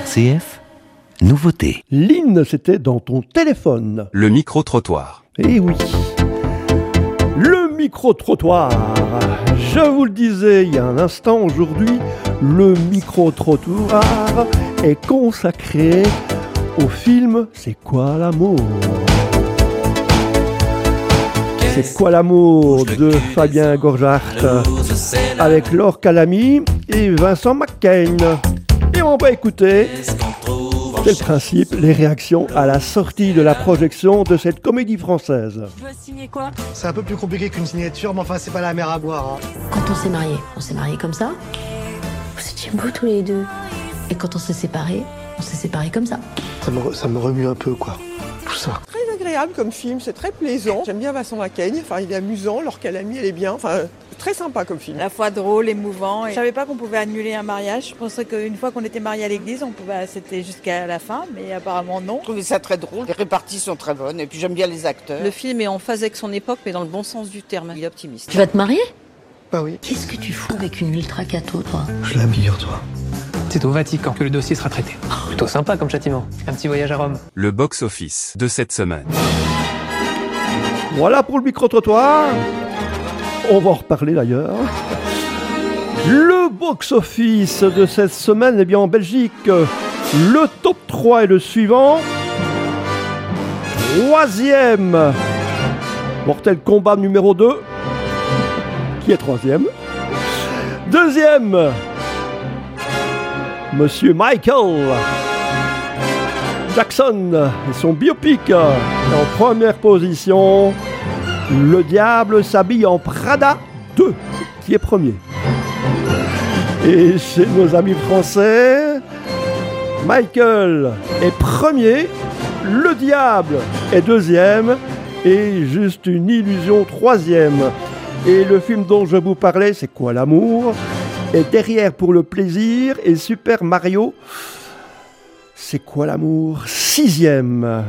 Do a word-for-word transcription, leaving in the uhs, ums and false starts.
C F, nouveauté. Lynn, c'était dans ton téléphone. Le micro-trottoir. Eh oui. Le micro-trottoir. Je vous le disais il y a un instant, aujourd'hui, le micro-trottoir est consacré au film C'est quoi l'amour ? C'est quoi l'amour de Fabien Gorjart avec Laure Calamy et Vincent McCain. Et on va écouter, c'est le principe, les réactions à la sortie de la projection de cette comédie française. Tu dois signer quoi ? C'est un peu plus compliqué qu'une signature, mais enfin c'est pas la mer à boire. Hein. Quand on s'est mariés, on s'est mariés comme ça. Vous étiez beaux tous les deux. Et quand on s'est séparés, on s'est séparés comme ça. Ça me, ça me remue un peu, quoi. Tout ça. Très agréable comme film, c'est très plaisant. J'aime bien Vincent McCain, enfin il est amusant, Laure Calamy elle est bien, enfin très sympa comme film. À la fois drôle, émouvant. Et je savais pas qu'on pouvait annuler un mariage. Je pensais qu'une fois qu'on était mariés à l'église, on pouvait, c'était jusqu'à la fin, mais apparemment non. Je trouvais ça très drôle, les réparties sont très bonnes et puis j'aime bien les acteurs. Le film est en phase avec son époque, mais dans le bon sens du terme. Il est optimiste. Tu vas te marier ? Bah oui. Qu'est-ce que tu fous avec une ultra cato, toi ? Je l'aime, figure-toi. C'est au Vatican que le dossier sera traité. Plutôt sympa comme châtiment. Un petit voyage à Rome. Le box-office de cette semaine. Voilà pour le micro-trottoir. On va en reparler d'ailleurs. Le box-office de cette semaine, eh bien en Belgique, le top trois est le suivant. Troisième, Mortel Kombat numéro deux, qui est troisième. Deuxième, Monsieur Michael Jackson et son biopic. Et en première position, Le diable s'habille en Prada deux, qui est premier. Et chez nos amis français, Michael est premier, Le diable est deuxième et Juste une illusion troisième. Et le film dont je vous parlais, C'est quoi l'amour ? est derrière pour le plaisir et Super Mario, C'est quoi l'amour ? Sixième.